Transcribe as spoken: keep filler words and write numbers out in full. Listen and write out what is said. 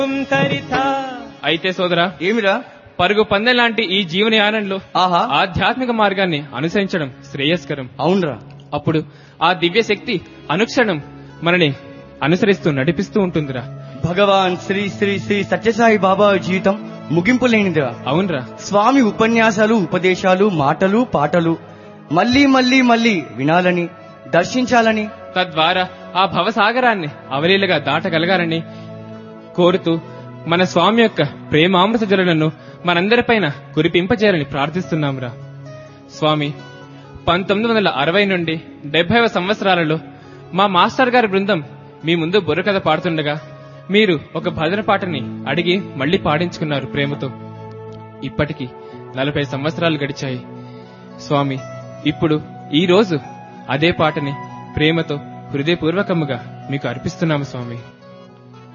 అయితే సోదరా, ఏమిరా? పరుగు పందెం లాంటి ఈ జీవనయానంలో ఆహా, ఆధ్యాత్మిక మార్గాన్ని అనుసరించడం శ్రేయస్కరం. అవునరా. అప్పుడు ఆ దివ్య శక్తి అనుక్షణం మనని అనుసరిస్తూ నడిపిస్తూ ఉంటుందిరా. భగవాన్ శ్రీ శ్రీ శ్రీ సత్యసాయి బాబా జీవితం ముగింపు లేనిదిరా. అవునరా. స్వామి ఉపన్యాసాలు, ఉపదేశాలు, మాటలు, పాటలు మళ్లీ మళ్లీ మళ్లీ వినాలని, దర్శించాలని, తద్వారా ఆ భవసాగరాన్ని అవలీలగా దాటగలగాలని కోరుతూ మన స్వామి యొక్క ప్రేమామృత జలను మనందరిపైన కురిపింపజేయాలని ప్రార్థిస్తున్నాంరా. స్వామి, పంతొమ్మిది వందల అరవై నుండి డెబ్బైవ సంవత్సరాలలో మా మాస్టర్ గారి బృందం మీ ముందు బుర్రకథ పాడుతుండగా మీరు ఒక భజన పాటని అడిగి మళ్లీ పాడించుకున్నారు ప్రేమతో. ఇప్పటికి నలభై సంవత్సరాలు గడిచాయి స్వామి. ఇప్పుడు ఈ రోజు అదే పాటని ప్రేమతో హృదయపూర్వకముగా మీకు అర్పిస్తున్నాము స్వామి.